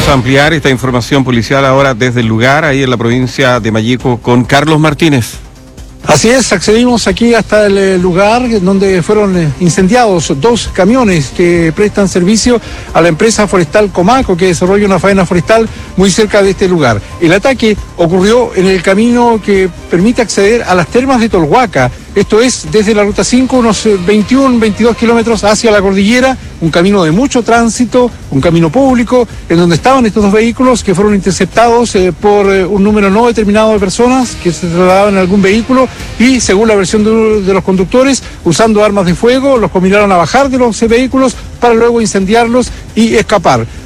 a ampliar esta información policial ahora desde el lugar, ahí en la provincia de Malleco, con Carlos Martínez. Así es, accedimos aquí hasta el lugar donde fueron incendiados 2 camiones que prestan servicio a la empresa forestal Comaco, que desarrolla una faena forestal muy cerca de este lugar. El ataque ocurrió en el camino que permite acceder a las termas de Tolhuaca. Esto es desde la ruta 5, unos 22 kilómetros hacia la cordillera, un camino de mucho tránsito, un camino público, en donde estaban estos 2 vehículos que fueron interceptados por un número no determinado de personas que se trasladaban en algún vehículo y, según la versión de los conductores, usando armas de fuego, los combinaron a bajar de los vehículos para luego incendiarlos y escapar.